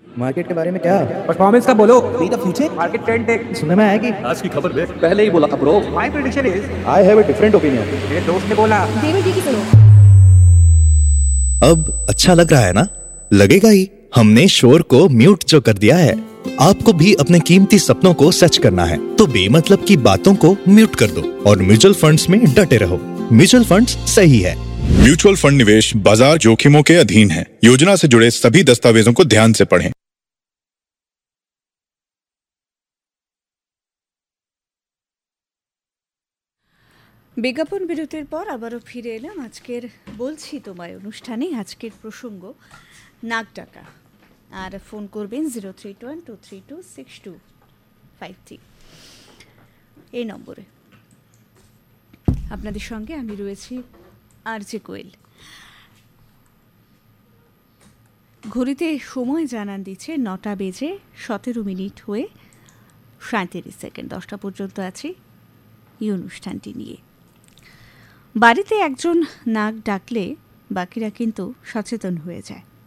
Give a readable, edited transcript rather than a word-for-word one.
Market के बारे में क्या? परफॉर्मेंस का बोलो। Be the future. Market trend देख। सुनने में आया कि आज की खबर देख, पहले ही बोला था bro. My prediction is, I have a different opinion. मेरे दोस्त ने बोला। देवर जी की सुनो। अब अच्छा लग रहा है ना? लगेगा ही। हमने शोर को म्यूट जो कर दिया है। आपको भी अपने कीमती सपनों को सच करना है तो बेमतलब की बातों को म्यूट कर दो और म्यूचुअल फंड्स में डटे रहो। म्यूचुअल फंड्स सही है। म्यूचुअल फंड निवेश बाजार जोखिमों के अधीन है। योजना से जुड़े सभी दस्तावेजों को ध्यान से पढ़ें। বিজ্ঞাপন বিরতির পর আবারও ফিরে এলাম আজকের বলছি তোমায় অনুষ্ঠানে। আজকের প্রসঙ্গ নাক ডাকা। আর ফোন করবেন 0321232625 এই নম্বরে। আপনাদের সঙ্গে আমি রয়েছি আরজে কোয়েল। ঘড়িতে সময় জানান দিচ্ছে 9টা বেজে 17 মিনিট হয়ে 37 সেকেন্ড। 10টা পর্যন্ত আছি এই অনুষ্ঠানটি নিয়ে। বাড়িতে একজন নাক ডাকলে বাকিরা কিন্তু সচেতন হয়ে যায়।